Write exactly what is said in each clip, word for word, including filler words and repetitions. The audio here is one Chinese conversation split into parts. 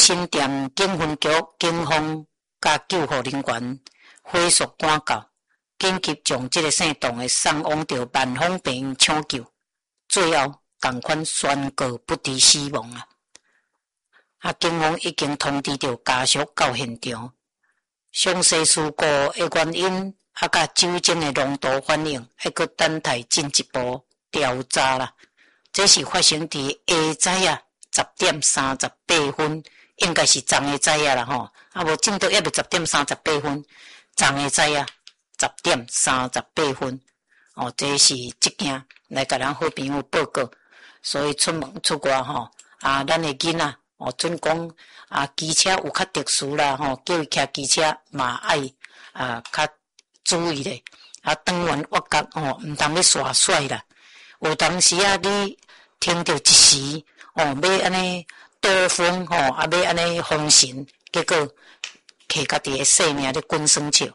新店警分局警方甲救护人员火速赶到，紧急将这个姓董的送往到万丰病院抢救，最后同款宣告不治死亡啊！啊，警方已经通知着家属到现场，详细事故的原因啊，甲酒精的浓度反应，还佫等待进一步调查啦。这是发生伫下早啊十点三十八分，应该是昨下早啊啦吼，啊无正到约着十点三十八分，昨下早啊十点三十八分，哦，这是一件来甲咱好朋友报告，所以出门出外吼，啊，咱的囡仔哦，准讲啊，机车有较特殊啦吼，叫伊骑机车嘛爱啊较注意咧，啊，当完我觉哦，毋通要耍帅啦，有当时啊你。听到一时哦，要安尼兜风吼，啊要安尼风神，结果摕家己的性命咧滚酸笑。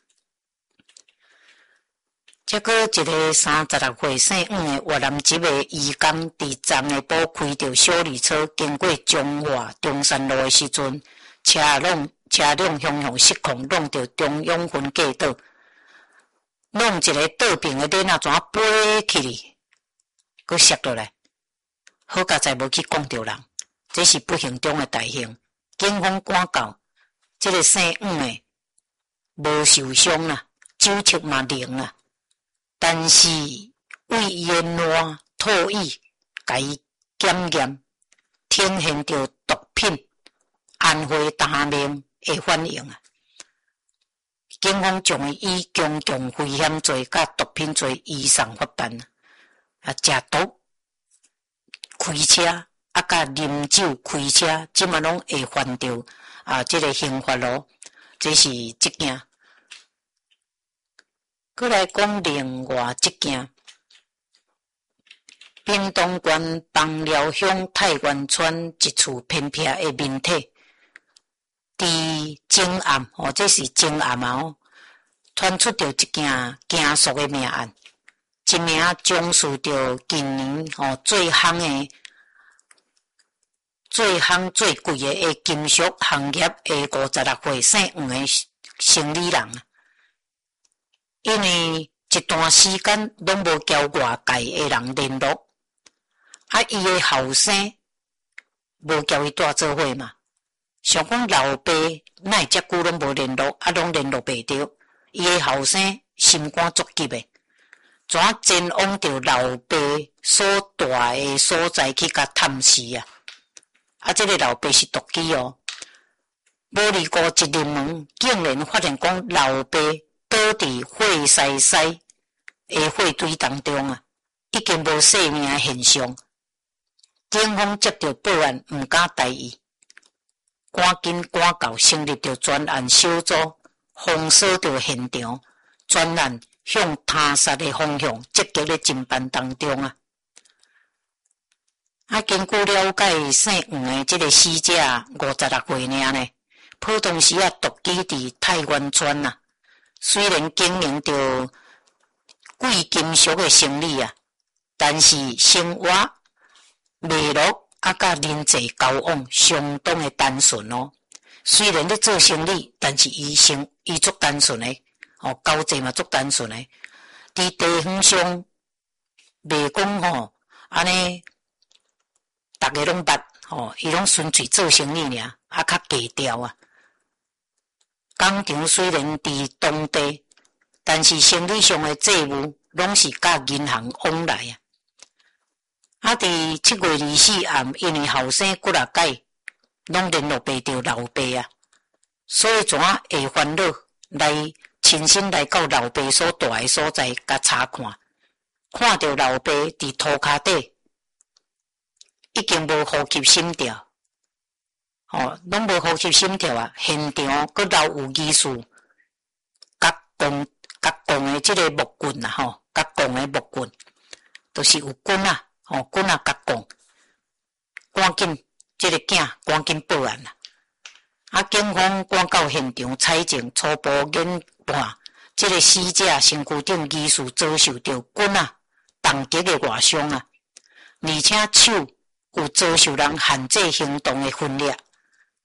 结果一个三十六岁姓黄的越南籍的移工，伫昨下晡开着小绿车经过中华中山路的时阵，车辆车辆向向失控，弄到中央分界道，弄一个道边的链啊怎飞起哩，佮摔落来。好佳在无去讲着人，这是不幸中的大幸。警方赶到，这个姓黄的无受伤啦，酒测嘛零啦，但是胃炎烂吐液，甲伊检验，呈现着毒品安非他命的反应啊！警方将伊以公共危险罪甲毒品罪移送法办啊，食毒。开车啊，甲啉酒开车，即嘛拢会犯着啊，即、这个刑罚咯。这是一件。过来讲另外一件，屏东县枋寮乡太原村一处偏僻的民体，伫前暗哦，这是前暗哦，传出着一件惊悚的命案。一名将述着近年哦最夯的、最夯最贵的诶金属行业诶五十六岁姓黄的生理人，因为一段时间拢无交外界诶人联络，啊，伊诶后生无交伊带做伙嘛，想讲老爸哪会遮久拢无联络，啊，拢联络袂着，伊诶后生心肝足急诶。怎前往着老爸所住的所在去甲探视啊？啊，这个老爸是毒鸡哦，无离过一入门，竟然发现讲老爸倒伫血西西的血堆当中啊，已经无生命的现象。警方接到报案，毋敢代意，赶紧赶到成立着专案小组，封锁着现场，专案。向他杀的方向积极咧侦办当中啊！啊，根据了解，姓黄的这个死者五十六岁尔呢，普通时啊独居伫太原村啊。虽然经营着贵金属的生意啊，但是生活娱乐啊甲人际交往相当的单纯哦。虽然咧做生意，但是伊生伊足单纯的。哦，交际嘛足单纯诶，伫地方上袂讲吼，安尼逐个拢捌吼，伊拢纯粹做生意尔，啊较低调啊。工厂虽然伫当地，但是生理上诶债务拢是甲银行往来啊。啊，伫七月二十四暗，因为后生几若届拢联络袂着老爸啊，所以怎啊会烦恼来？亲身来到老爸所住的所在，甲查看，看到老爸伫涂骹底，已经无呼吸心跳，哦，拢无呼吸心跳啊！现场佫留有疑似甲讲甲讲的即个木棍啊，吼，甲讲的木棍，就是有棍啊，吼，棍啊甲讲，赶紧即个囝赶紧报案啦！啊，警方赶到现场采证，初步研判，这个死者身躯顶疑似遭受到棍啊重击的外伤啊，而且手有遭受人限制行动的分裂，